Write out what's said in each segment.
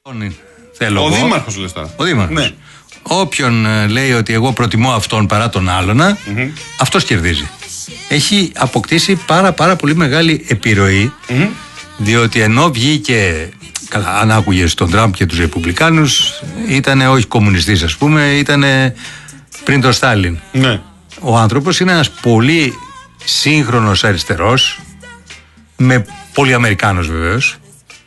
Θέλω ο Δήμαρχος λες τώρα. Ο Δήμαρχος. Ναι. Όποιον λέει ότι εγώ προτιμώ αυτόν παρά τον άλλον, αυτός κερδίζει. Έχει αποκτήσει πάρα πολύ μεγάλη επιρροή, διότι ενώ βγήκε, καλά, αν άκουγες τον Τραμπ και τους Ρεπουμπλικάνους, ήταν όχι κομμουνιστής, ας πούμε, ήταν πριν τον Στάλιν. Ναι. Ο άνθρωπος είναι ένας πολύ σύγχρονος αριστερός, με πολύ Αμερικάνος βεβαίως,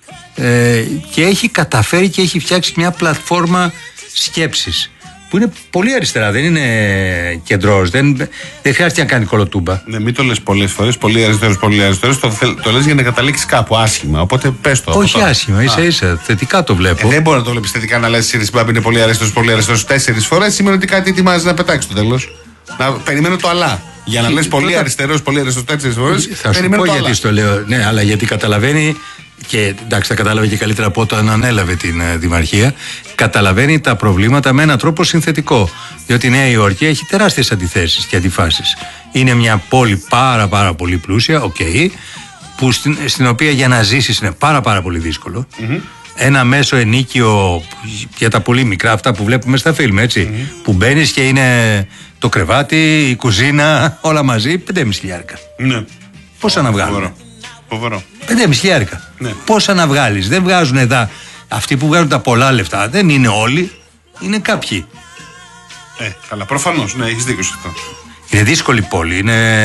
και έχει καταφέρει και έχει φτιάξει μια πλατφόρμα σκέψης που είναι πολύ αριστερά, δεν είναι κεντρός, δεν χρειάζεται να κάνει κολοτούμπα. Ναι, μην το λες πολλές φορές, πολύ αριστερός, το λες για να καταλήξεις κάπου άσχημα, οπότε πες το. Όχι άσχημα, ίσα θετικά το βλέπω. Δεν μπορεί να το βλέπεις θετικά να λες Σύρις Μπάμπη είναι πολύ αριστερός 4 φορές, σημαίνει ότι κάτι ετοιμάζει να πετάξει το τέλος. Να περιμένω το αλλά. Για να λες πολύ αριστερός 4 φορές, θα σου πω γιατί στο λέω. Ναι, αλλά γιατί καταλαβαίνει. Και εντάξει, τα κατάλαβε και καλύτερα από όταν ανέλαβε την δημαρχία. Καταλαβαίνει τα προβλήματα με έναν τρόπο συνθετικό. Διότι η Νέα Υόρκη έχει τεράστιες αντιθέσεις και αντιφάσεις. Είναι μια πόλη πάρα πολύ πλούσια, που στην οποία για να ζήσεις είναι πάρα πολύ δύσκολο. Ένα μέσο ενίκιο για τα πολύ μικρά, αυτά που βλέπουμε στα φιλμ, έτσι. Που μπαίνεις και είναι το κρεβάτι, η κουζίνα, όλα μαζί, 5.500. Ναι. Πόσα να βγάλουν. Φοβερό. 5.500. Ναι. Πόσα να βγάλεις. Δεν βγάζουν εδώ. Αυτοί που βγάζουν τα πολλά λεφτά δεν είναι όλοι, είναι κάποιοι. Καλά, προφανώς, ναι, έχεις δίκιο σε αυτό. Είναι δύσκολη πόλη.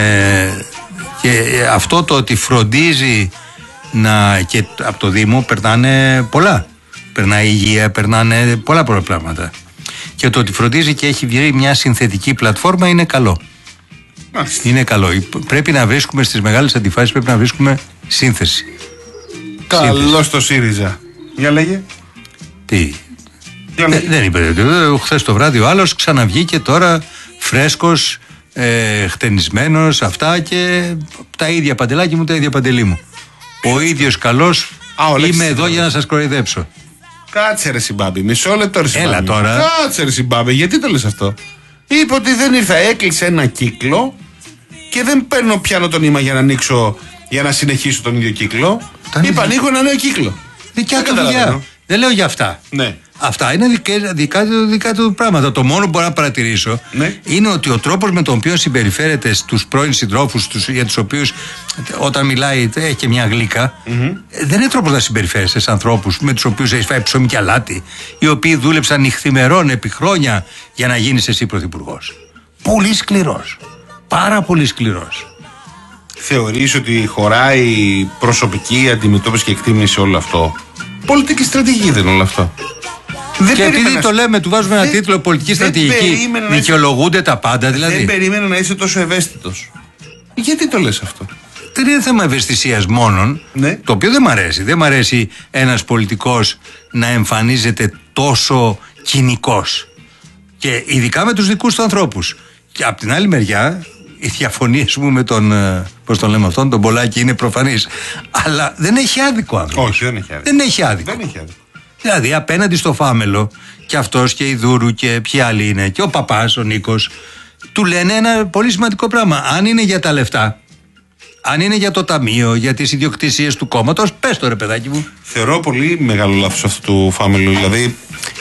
Και αυτό το ότι φροντίζει και από το Δήμο περνάνε πολλά. Περνάει υγεία, περνάνε πολλά πράγματα. Και το ότι φροντίζει και έχει βγει μια συνθετική πλατφόρμα είναι καλό. Είναι καλό. Πρέπει να βρίσκουμε στις μεγάλες αντιφάσεις, πρέπει να βρίσκουμε σύνθεση. Καλώς το ΣΥΡΙΖΑ. Για λέγε. Τι. Δεν είπε. Χθες το βράδυ ο άλλος ξαναβγήκε τώρα φρέσκος, χτενισμένος, αυτά και τα ίδια παντελάκι μου, τα ίδια παντελή μου. Ο ίδιος καλός. Είμαι εδώ για να σας κοροϊδέψω. Κάτσε ρε Συμπάμπη, μισό λεπτό ρε Συμπάμπη. Έλα τώρα. Κάτσε ρε Συμπάμπη, γιατί το λες αυτό? Είπε ότι δεν ήρθα, έκλεισε ένα κύκλο και δεν παίρνω πιάνω το νήμα για να ανοίξω, για να συνεχίσω τον ίδιο κύκλο. Είπα ανοίγω ένα νέο κύκλο. Δικιά του δουλειά. Δεν λέω για αυτά. Ναι. Αυτά είναι δικά του πράγματα. Το μόνο που μπορώ να παρατηρήσω είναι ότι ο τρόπος με τον οποίο συμπεριφέρεται στους πρώην συντρόφους για τους οποίους όταν μιλάει έχει και μια γλύκα, δεν είναι τρόπος να συμπεριφέρεσαι σε ανθρώπους με τους οποίους έχεις φάει ψωμί και αλάτι, οι οποίοι δούλεψαν νυχθημερών επί χρόνια για να γίνεις εσύ πρωθυπουργός. Πολύ σκληρός. Πάρα πολύ σκληρός. Θεωρείς ότι χωράει προσωπική αντιμετώπιση και εκτίμηση όλο αυτό? Πολιτική στρατηγική δεν είναι όλο αυτό? Και επειδή το λέμε, του βάζουμε ένα τίτλο πολιτική στρατηγική, δικαιολογούνται τα πάντα δηλαδή. Δεν περίμενα να είσαι τόσο ευαίσθητος. Γιατί το λες αυτό? Δεν είναι θέμα ευαισθησίας μόνον, το οποίο δεν μ' αρέσει. Δεν μ' αρέσει ένας πολιτικός να εμφανίζεται τόσο κοινικός. Και ειδικά με τους δικούς του ανθρώπους. Και απ' την άλλη μεριά, οι διαφωνίες μου με τον, πώς τον λέμε αυτόν, τον Πολάκη είναι προφανής. Αλλά δεν έχει άδικο άνθρωπος. Όχι, δεν έχει άδικο. Δεν έχει άδικο. Δηλαδή απέναντι στο Φάμελο και αυτός και η Δούρου και ποιοι άλλοι είναι και ο παπάς, ο Νίκος, του λένε ένα πολύ σημαντικό πράγμα. Αν είναι για τα λεφτά, αν είναι για το ταμείο, για τις ιδιοκτησίες του κόμματος, πες το ρε παιδάκι μου. Θεωρώ πολύ μεγάλο λάθος αυτό του Φάμελου. Δηλαδή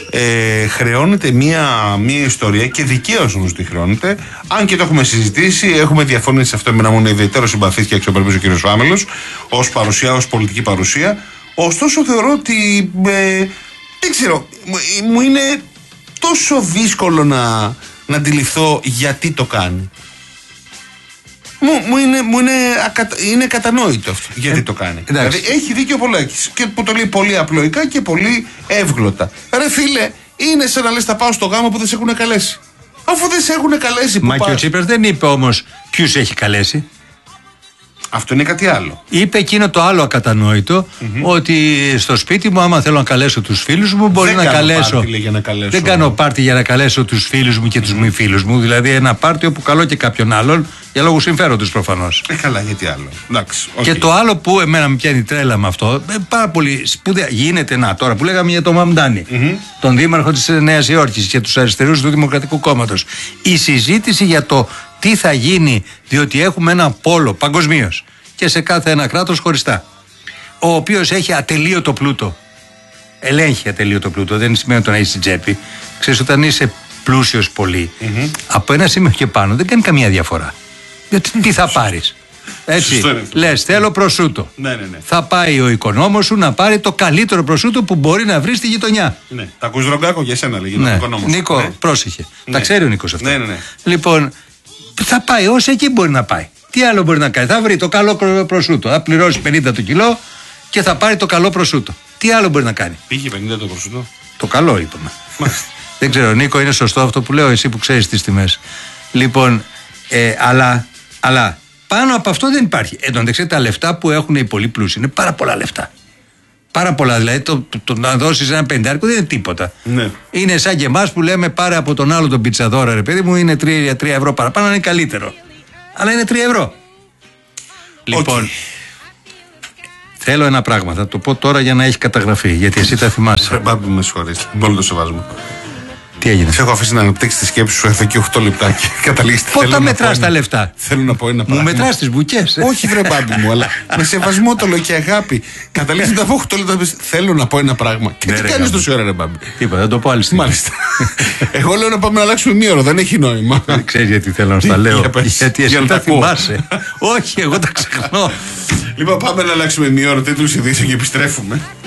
χρεώνεται μια ιστορία και δικαίως όμως τη χρεώνεται. Αν και το έχουμε συζητήσει, έχουμε διαφωνήσει σε αυτό. Εμένα μου είναι ιδιαίτερο συμπαθής και αξιοπρεπής ο κ. Φάμελος ως παρουσία, ως πολιτική παρουσία. Ωστόσο θεωρώ ότι δεν ξέρω, μου είναι τόσο δύσκολο να αντιληφθώ γιατί το κάνει. Είναι κατανόητο αυτό γιατί το κάνει. Δηλαδή έχει δίκιο ο Πολάκης και που το λέει πολύ απλοϊκά και πολύ εύγλωτα. Ρε φίλε, είναι σαν να λες θα πάω στο γάμο που δεν σε έχουν καλέσει. Αφού δεν σε έχουν καλέσει που Μα και ο Τσίπρας δεν είπε όμως ποιους έχει καλέσει. Αυτό είναι κάτι άλλο. Είπε εκείνο το άλλο ακατανόητο, ότι στο σπίτι μου, άμα θέλω να καλέσω τους φίλους μου, μπορεί να καλέσω. Δεν κάνω πάρτι για να καλέσω τους φίλους μου και τους μη φίλους μου. Δηλαδή ένα πάρτι όπου καλώ και κάποιον άλλον για λόγους συμφέροντος προφανώς. Καλά, γιατί άλλο. Εντάξει, και το άλλο που εμένα με πιάνει τρέλα με αυτό, πάρα πολύ σπουδαία. Γίνεται τώρα που λέγαμε για τον Μαμντάνη, τον δήμαρχο της Νέας Υόρκης και τους αριστερούς του Δημοκρατικού Κόμματος. Η συζήτηση για το τι θα γίνει, διότι έχουμε ένα πόλο παγκοσμίως και σε κάθε ένα κράτος χωριστά, ο οποίος έχει ατελείωτο πλούτο. ελέγχει ατελείω το πλούτο. Δεν σημαίνει το να είσαι στην τσέπη. Ξέρεις, όταν είσαι πλούσιος πολύ, από ένα σημείο και πάνω δεν κάνει καμία διαφορά. Γιατί τι θα πάρεις. Έτσι, λες θέλω προσούτο. Ναι. Θα πάει ο οικονόμος σου να πάρει το καλύτερο προσούτο που μπορεί να βρει στη γειτονιά. Ναι. Τα ακούς, Ρογκάκο, για σένα λέγει. Ναι. Νίκο, πρόσεχε. Τα ξέρει ο Νίκος αυτά. Λοιπόν, θα πάει όσο εκεί μπορεί να πάει. Τι άλλο μπορεί να κάνει. Θα βρει το καλό προσούτο. Θα πληρώσει 50 το κιλό και θα πάρει το καλό προσούτο. Τι άλλο μπορεί να κάνει. Πήγε 50 το προσούτο. Το καλό είπαμε. Δεν ξέρω, Νίκο, είναι σωστό αυτό που λέω, εσύ που ξέρεις τις τιμές. Λοιπόν, αλλά πάνω από αυτό δεν υπάρχει. Εντωμεταξύ τα λεφτά που έχουν οι πολύ πλούσιοι είναι πάρα πολλά λεφτά. Πάρα πολλά. Δηλαδή το να δώσεις ένα 50 δεν είναι τίποτα. Ναι. Είναι σαν και εμάς που λέμε πάρε από τον άλλο τον πιτσαδόρα, ρε παιδί μου, είναι 3 ευρώ παραπάνω, είναι καλύτερο. Αλλά είναι 3 ευρώ. Λοιπόν, θέλω ένα πράγμα, θα το πω τώρα για να έχει καταγραφεί, γιατί εσύ τα θυμάσαι. Μπάμπη, με συγχωρείς, με όλο το σεβασμό. Τι έγινε. Σε έχω αφήσει να αναπτύξει τη σκέψη σου εδώ και 8 λεπτάκια. Πότε μετράς τα λεφτά. Θέλω να πω ένα πράγμα. Μου μετράς τις μπουκές. Όχι, βρε Μπάμπη μου, αλλά με σεβασμό το λέω και αγάπη. Καταλήξει να πω 8 λεπτά. Θέλω να πω ένα πράγμα. Και τι κάνεις τόση ώρα, ρε Μπάμπη. Τίποτα, θα το πω άλλη στιγμή. Μάλιστα. Εγώ λέω να πάμε να αλλάξουμε ημίωρο, δεν έχει νόημα. Δεν ξέρεις γιατί θέλω να στα λέω. Γιατί εσύ τα θυμάσαι. Όχι, εγώ τα ξεχνώ. Λοιπόν, πάμε να αλλάξουμε ημίωρο, τίτλους ειδήσεων και επιστρέφουμε.